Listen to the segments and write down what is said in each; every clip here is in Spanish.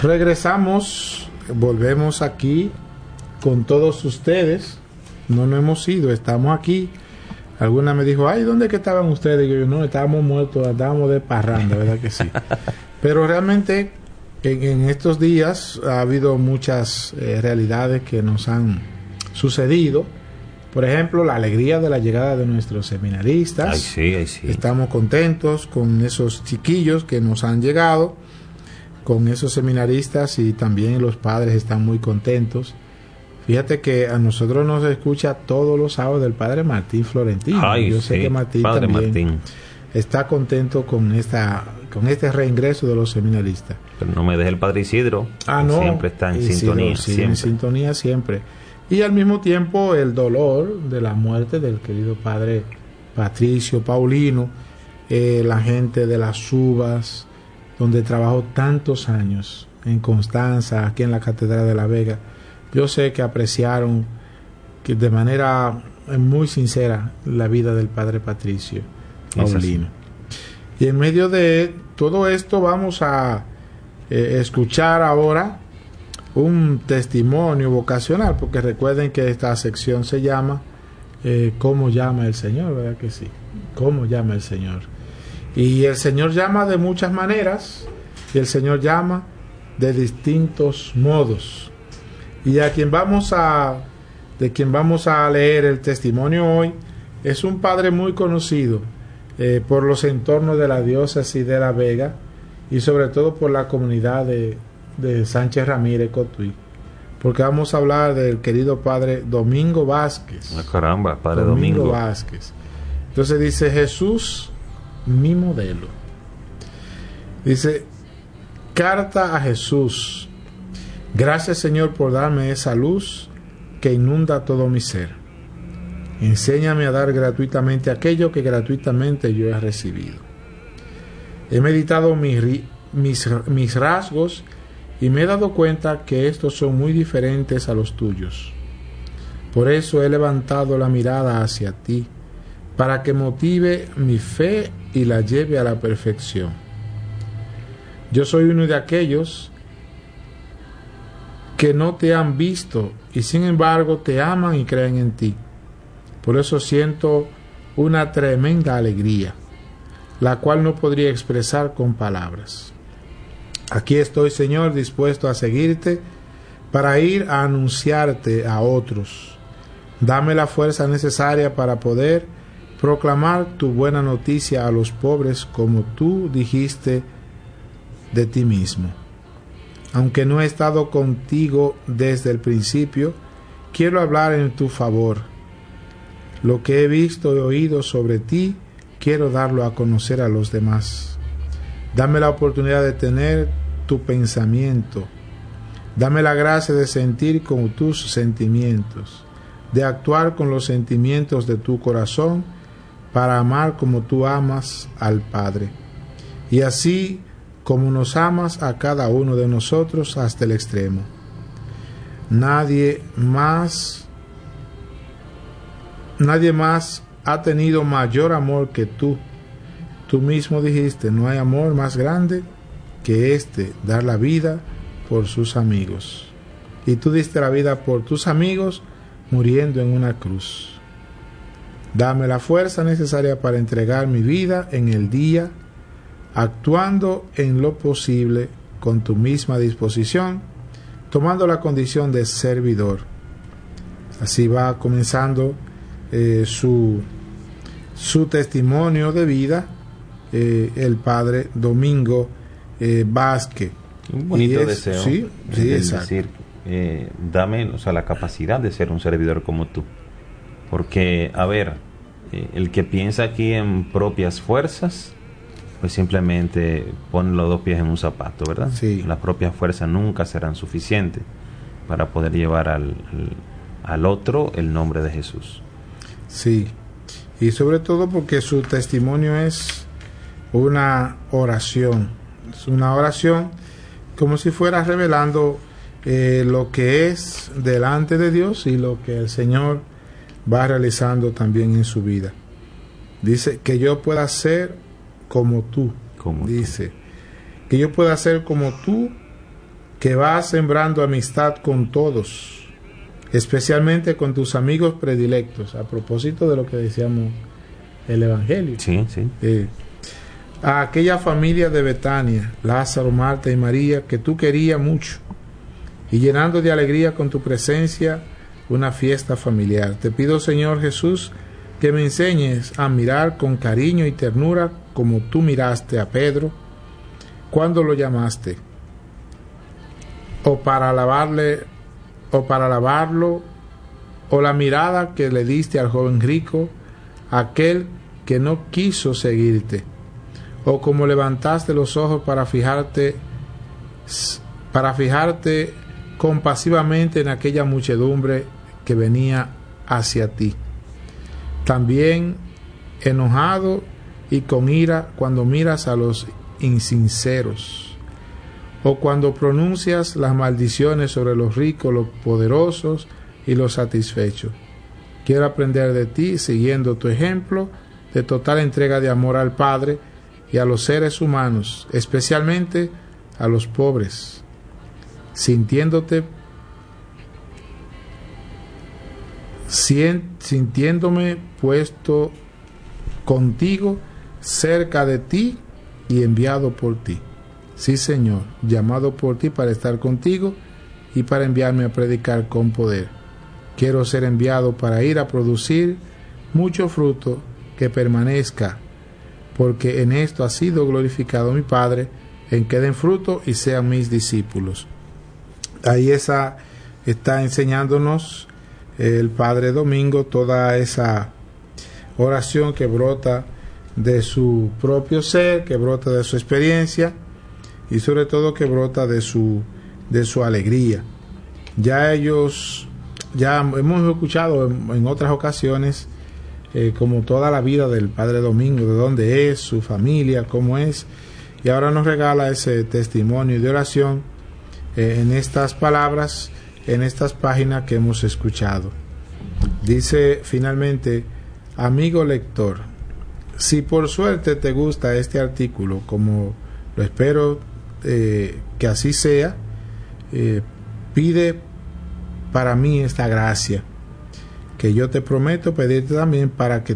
Regresamos, volvemos aquí con todos ustedes. No nos hemos ido, estamos aquí. Alguna me dijo, ay, ¿dónde que estaban ustedes? Y yo, no, estábamos muertos, estábamos de parranda, ¿verdad que sí? Pero realmente en estos días ha habido muchas realidades que nos han sucedido. Por ejemplo, la alegría de la llegada de nuestros seminaristas. Ay, sí, ay, sí. Estamos contentos con esos chiquillos que nos han llegado, con esos seminaristas, y también los padres están muy contentos. Fíjate que a nosotros nos escucha todos los sábados el padre Martín Florentino. Ay, yo sé sí, que Martín padre también Martín está contento con este reingreso de los seminaristas. Pero no me deje el padre Isidro, no, siempre está en Isidro, sintonía, sí, siempre. en sintonía siempre. Y al mismo tiempo el dolor de la muerte del querido padre Patricio Paulino, la gente de las Uvas, donde trabajó tantos años, en Constanza, aquí en la Catedral de La Vega. Yo sé que apreciaron que de manera muy sincera la vida del padre Patricio Paulino. Y en medio de todo esto vamos a escuchar ahora un testimonio vocacional, porque recuerden que esta sección se llama ¿Cómo llama el Señor? ¿Verdad que sí? ¿Cómo llama el Señor? Y el Señor llama de muchas maneras, y el Señor llama de distintos modos. Y de quien vamos a leer el testimonio hoy es un padre muy conocido por los entornos de la diócesis de La Vega, y sobre todo por la comunidad de Sánchez Ramírez Cotuí, porque vamos a hablar del querido padre Domingo Vázquez. Caramba, padre Domingo Vázquez. Entonces dice: Jesús, mi modelo. Dice: carta a Jesús. Gracias, Señor, por darme esa luz que inunda todo mi ser. Enséñame a dar gratuitamente aquello que gratuitamente yo he recibido. He meditado mis rasgos y me he dado cuenta que estos son muy diferentes a los tuyos. Por eso he levantado la mirada hacia ti, para que motive mi fe y la lleve a la perfección. Yo soy uno de aquellos que no te han visto y sin embargo te aman y creen en ti. Por eso siento una tremenda alegría, la cual no podría expresar con palabras. Aquí estoy, Señor, dispuesto a seguirte para ir a anunciarte a otros. Dame la fuerza necesaria para poder proclamar tu buena noticia a los pobres, como tú dijiste de ti mismo. Aunque no he estado contigo desde el principio, quiero hablar en tu favor. Lo que he visto y oído sobre ti, quiero darlo a conocer a los demás. Dame la oportunidad de tener tu pensamiento. Dame la gracia de sentir con tus sentimientos, de actuar con los sentimientos de tu corazón, para amar como tú amas al Padre. Y así como nos amas a cada uno de nosotros hasta el extremo. Nadie más ha tenido mayor amor que tú. Tú mismo dijiste: no hay amor más grande que dar la vida por sus amigos. Y tú diste la vida por tus amigos, muriendo en una cruz. Dame la fuerza necesaria para entregar mi vida en el día, actuando en lo posible con tu misma disposición, tomando la condición de servidor. Así va comenzando su testimonio de vida, el padre Domingo Vázquez. Un bonito deseo. Sí, exacto. Decir, dame, la capacidad de ser un servidor como tú. Porque, a ver, el que piensa aquí en propias fuerzas, pues simplemente pone los dos pies en un zapato, ¿verdad? Sí. Las propias fuerzas nunca serán suficientes para poder llevar al otro el nombre de Jesús. Sí, y sobre todo porque su testimonio es una oración. Es una oración como si fuera revelando lo que es delante de Dios y lo que el Señor va realizando también en su vida. Dice: que yo pueda ser como tú. Que yo pueda ser como tú, que vas sembrando amistad con todos, especialmente con tus amigos predilectos, a propósito de lo que decíamos el Evangelio. Sí, sí. A aquella familia de Betania, Lázaro, Marta y María, que tú querías mucho, y llenando de alegría con tu presencia una fiesta familiar. Te pido, Señor Jesús, que me enseñes a mirar con cariño y ternura como tú miraste a Pedro cuando lo llamaste, o para alabarlo, o la mirada que le diste al joven rico, aquel que no quiso seguirte, o como levantaste los ojos para fijarte compasivamente en aquella muchedumbre que venía hacia ti. También enojado y con ira cuando miras a los insinceros, o cuando pronuncias las maldiciones sobre los ricos, los poderosos y los satisfechos. Quiero aprender de ti siguiendo tu ejemplo de total entrega de amor al Padre y a los seres humanos, especialmente a los pobres, sintiéndome puesto contigo, cerca de ti y enviado por ti. Sí, Señor, llamado por ti para estar contigo y para enviarme a predicar con poder. Quiero ser enviado para ir a producir mucho fruto que permanezca, porque en esto ha sido glorificado mi Padre, en que den fruto y sean mis discípulos. Ahí está enseñándonos el Padre Domingo toda esa oración que brota de su propio ser, que brota de su experiencia y sobre todo que brota de su alegría. Ya hemos escuchado en otras ocasiones como toda la vida del Padre Domingo, de dónde es, su familia, cómo es, y ahora nos regala ese testimonio de oración en estas palabras, en estas páginas que hemos escuchado. Dice finalmente: amigo lector, si por suerte te gusta este artículo, como lo espero que así sea, pide para mí esta gracia, que yo te prometo pedirte también para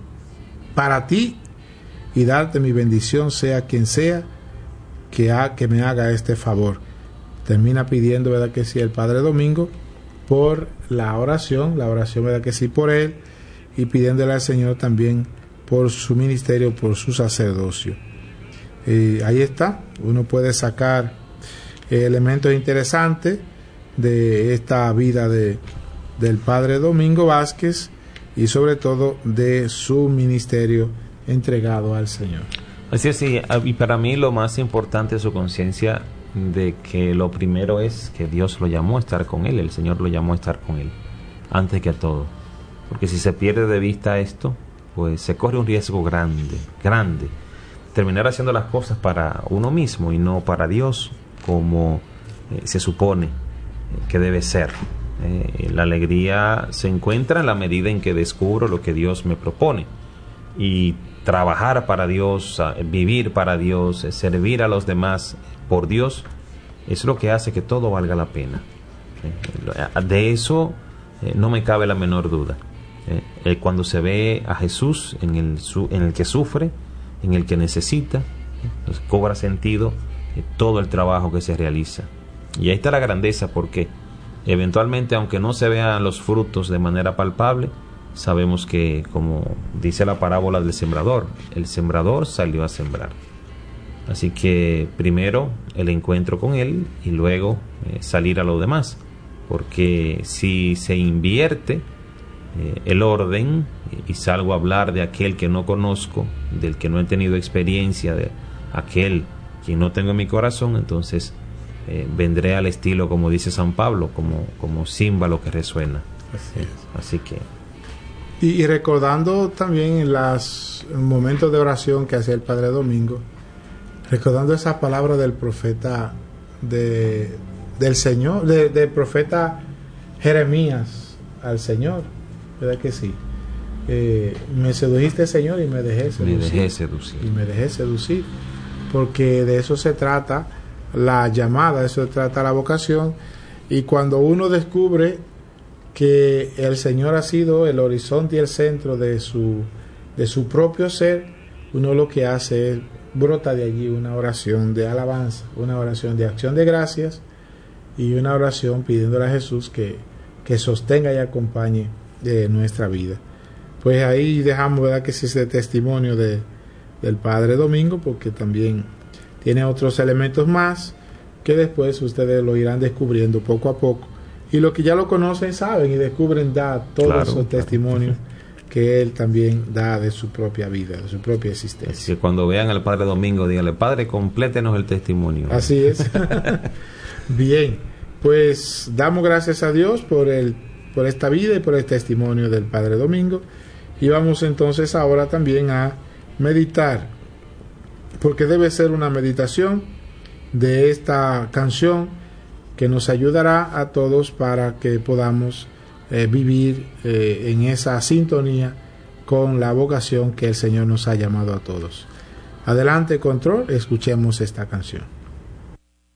ti, y darte mi bendición, sea quien sea que me haga este favor. Termina pidiendo, ¿verdad que sí?, el Padre Domingo por la oración, ¿verdad que sí?, por él, y pidiéndole al Señor también por su ministerio, por su sacerdocio. Ahí está, uno puede sacar elementos interesantes de esta vida del Padre Domingo Vázquez y sobre todo de su ministerio entregado al Señor. Así es, sí, y para mí lo más importante es su conciencia de que lo primero es que Dios lo llamó a estar con él, el Señor lo llamó a estar con él, antes que a todo. Porque si se pierde de vista esto, pues se corre un riesgo grande, terminar haciendo las cosas para uno mismo y no para Dios, como se supone que debe ser. La alegría se encuentra en la medida en que descubro lo que Dios me propone, y trabajar para Dios, vivir para Dios, servir a los demás por Dios, es lo que hace que todo valga la pena. De eso no me cabe la menor duda. Cuando se ve a Jesús en el que sufre, en el que necesita, pues cobra sentido todo el trabajo que se realiza. Y ahí está la grandeza, porque eventualmente, aunque no se vean los frutos de manera palpable, sabemos que, como dice la parábola del sembrador, el sembrador salió a sembrar. Así que primero el encuentro con él y luego salir a lo demás, porque si se invierte el orden y salgo a hablar de aquel que no conozco, del que no he tenido experiencia, de aquel que no tengo en mi corazón, entonces vendré al estilo, como dice San Pablo, como címbalo que resuena. Así que y recordando también en los momentos de oración que hacía el Padre Domingo, recordando esas palabras del profeta del Señor, del profeta Jeremías al Señor, ¿verdad que sí? Me sedujiste, Señor, y me dejé seducir. Y me dejé seducir, porque de eso se trata la llamada, eso trata la vocación, y cuando uno descubre que el Señor ha sido el horizonte y el centro de su propio ser, uno lo que hace es brota de allí una oración de alabanza, una oración de acción de gracias y una oración pidiéndole a Jesús que sostenga y acompañe de nuestra vida. Pues ahí dejamos, ¿verdad?, que es ese testimonio del Padre Domingo, porque también tiene otros elementos más que después ustedes lo irán descubriendo poco a poco, y los que ya lo conocen saben y descubren todos esos testimonios que él también da de su propia vida, de su propia existencia. Así que cuando vean al Padre Domingo, díganle: Padre, complétenos el testimonio. Así es. Bien, pues damos gracias a Dios por esta vida y por el testimonio del Padre Domingo, y vamos entonces ahora también a meditar, porque debe ser una meditación de esta canción que nos ayudará a todos para que podamos vivir en esa sintonía con la vocación que el Señor nos ha llamado a todos. Adelante, control, escuchemos esta canción.